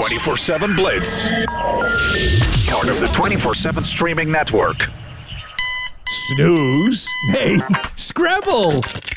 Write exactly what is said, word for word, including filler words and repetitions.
twenty-four seven Blitz. Part of the twenty-four seven streaming network. Snooze. Hey, Scrabble.